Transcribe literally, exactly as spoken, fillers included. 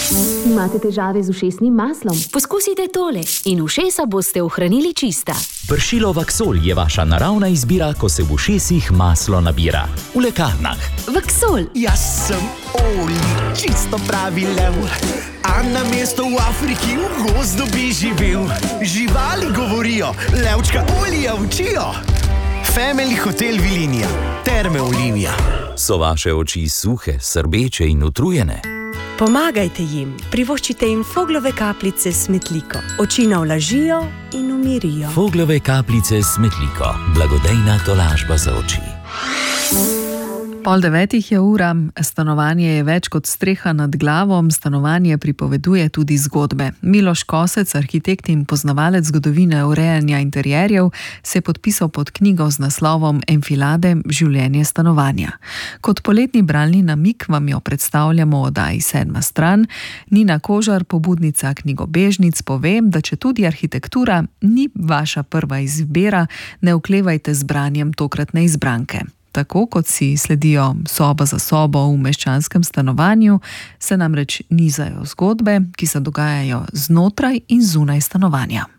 Imate težave z ušesnim maslom? Poskusite tole in ušesa boste ohranili čista. Pršilo Vaksol je vaša naravna izbira, ko se v ušesih maslo nabira. V lekarnah. Vaksol. Jaz sem Oli, čisto pravi lev. A na mesto v Afriki v gozdu bi živel. Živali govorijo, levčka Olija učijo. Family Hotel Vilinija, Terme Olimija. So vaše oči suhe, srbeče in utrujene? Pomagajte jim, privoščite jim Foglove kapljice s smetliko. Oči navlažijo in umirijo. Foglove kapljice s smetliko. Blagodejna tolažba za oči. Pol devetih je ura, stanovanje je več kot streha nad glavom, stanovanje pripoveduje tudi zgodbe. Miloš Kosec, arhitekt in poznavalec zgodovine urejanja interjerjev, se je podpisal pod knjigo z naslovom Enfilade, življenje stanovanja. Kot poletni bralni namig vam jo predstavljamo v oddaji Sedma stran. Nina Kožar, pobudnica knjigobežnic, pove, da če tudi arhitektura ni vaša prva izbira, ne oklevajte z branjem tokratne izbranke. Tako kot si sledijo soba za sobo v meščanskem stanovanju, se namreč nizajo zgodbe, ki se dogajajo znotraj in zunaj stanovanja.